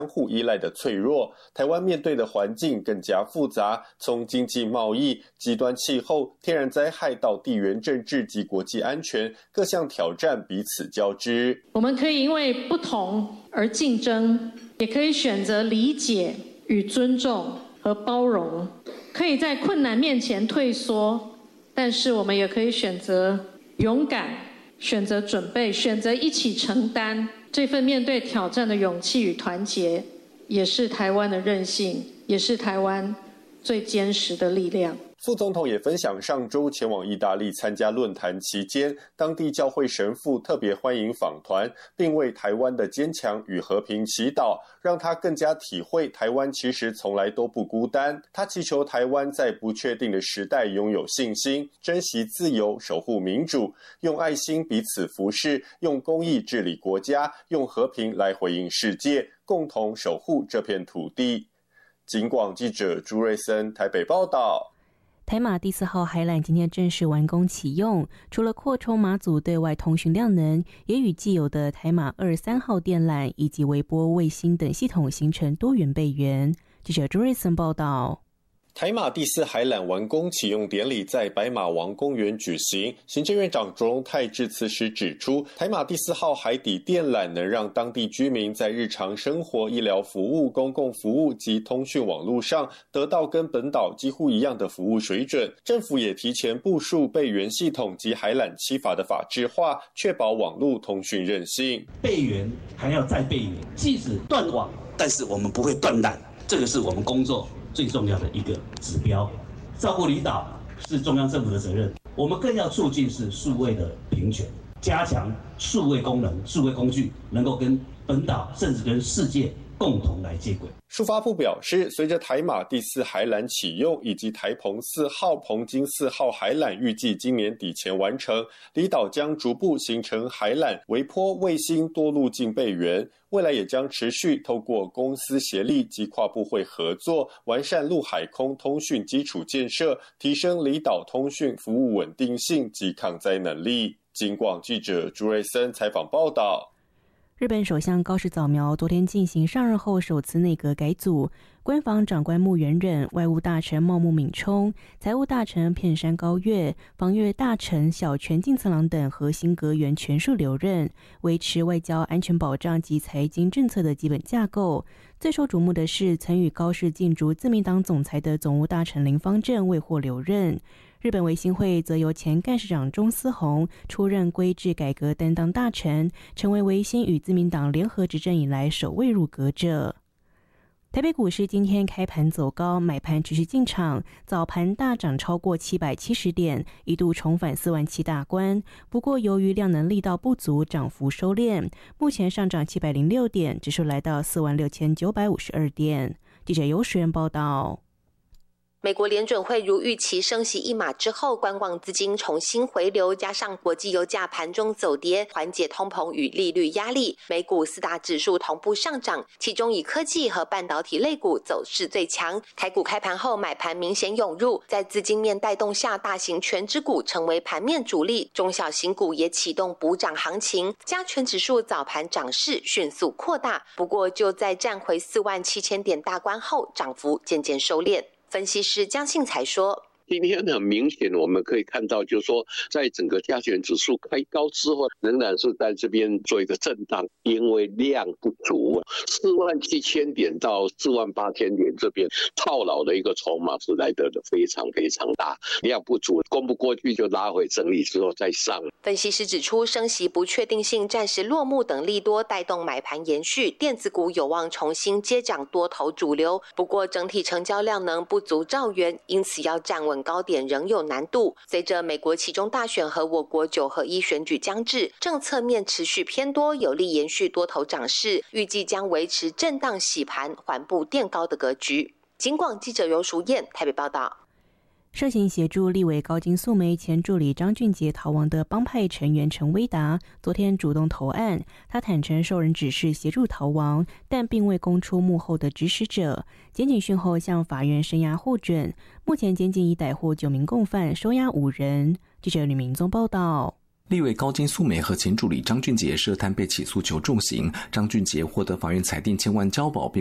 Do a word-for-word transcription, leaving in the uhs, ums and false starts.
相互依赖的脆弱，台湾面对的环境更加复杂，从经济贸易、极端气候、天然灾害到地缘政治及国际安全，各项挑战彼此交织。 我们可以因为不同而竞争，也可以选择理解与尊重和包容，可以在困难面前退缩，但是我们也可以选择勇敢，选择准备，选择一起承担。这份面对挑战的勇气与团结，也是台湾的韧性，也是台湾最坚实的力量。 副总统也分享上周前往意大利参加论坛期间，当地教会神父特别欢迎访团，并为台湾的坚强与和平祈祷，让他更加体会台湾其实从来都不孤单。他祈求台湾在不确定的时代拥有信心，珍惜自由，守护民主，用爱心彼此服侍，用公义治理国家，用和平来回应世界，共同守护这片土地。警广记者朱瑞森台北报道。 台马第四号海缆今天正式完工启用，除了扩充马祖对外通讯量能，也与既有的台马二三号电缆以及微波卫星等系统形成多元备援。记者朱瑞森报道。 台马第四海缆完工启用典礼在白马王公园举行，行政院长卓荣泰致辞时指出，台马第四号海底电缆能让当地居民在日常生活、医疗服务、公共服务及通讯网络上得到跟本岛几乎一样的服务水准。政府也提前部署备援系统及海缆七法的法制化，确保网络通讯韧性。 备援还要再备援，即使断网，但是我们不会断缆，这个是我们工作最重要的一个指标。照顾离岛是中央政府的责任，我们更要促进是数位的平权，加强数位功能、数位工具能够跟本岛甚至跟世界共同来接轨。 数发部表示，随着台马第四海缆启用以及台澎四号、澎金四号海缆预计今年底前完成，离岛将逐步形成海缆、微波、卫星多路径备援。未来也将持续透过公司协力及跨部会合作，完善陆海空通讯基础建设，提升离岛通讯服务稳定性及抗灾能力。警广记者朱瑞森采访报道。 日本首相高市早苗昨天进行上任后首次内阁改组，官房长官木原忍、外务大臣茂木敏充、财务大臣片山高月、防御大臣小泉进次郎等核心阁员全数留任，维持外交安全保障及财经政策的基本架构。最受瞩目的是，曾与高市竞逐自民党总裁的总务大臣林芳正未获留任。日本维新会则由前干事长中司宏出任规制改革担当大臣，成为维新与自民党联合执政以来首位入阁者。台北股市今天开盘走高，买盘持续进场，早盘大涨超过七百七十点，一度重返四万七大关。不过由于量能力道不足，涨幅收敛，目前上涨七百零六点，指数来到四万六千九百五十二点。记者尤时源报道。 美国联准会如预期升息一码之后，观望资金重新回流，加上国际油价盘中走跌，缓解通膨与利率压力，美股四大指数同步上涨，其中以科技和半导体类股走势最强。台股开盘后买盘明显涌入，在资金面带动下，大型权值股成为盘面主力，中小型股也启动补涨行情，加权指数早盘涨势迅速扩大，不过就在站回四万七千点大关后，涨幅渐渐收敛。分析师江信才说， 今天很明显我们可以看到，就是说在整个加权指数开高之后，仍然是在这边做一个震荡，因为量不足，四万七千点到四万八千点这边套牢的一个筹码是来得的非常非常大，量不足攻不过去就拉回整理之后再上。 分析师指出，升息不确定性暂时落幕等利多带动买盘延续，电子股有望重新接掌多头主流，不过整体成交量能不足兆元，因此要站稳高点仍有难度。随着美国期中大选和我国九合一选举将至，政策面持续偏多，有利延续多头涨势，预计将维持震荡洗盘、缓步垫高的格局。警广记者尤淑燕台北报道。 涉嫌协助立委高金素梅前助理张俊杰逃亡的帮派成员陈威达，昨天主动投案。他坦承受人指示协助逃亡，但并未供出幕后的指使者。检警讯后向法院声押获准。目前检警已逮获九名共犯，收押五人。记者吕明宗报道。 立委高金素梅和前助理张俊杰涉贪被起诉求重刑，张俊杰获得法院裁定千万交保，并